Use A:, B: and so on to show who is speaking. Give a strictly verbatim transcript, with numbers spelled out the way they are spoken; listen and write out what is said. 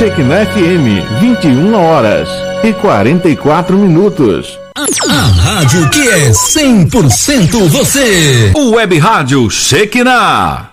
A: Shekinah F M, vinte e uma horas e quarenta e quatro minutos.
B: A rádio que é cem por cento você.
C: O Web Rádio Shekinah.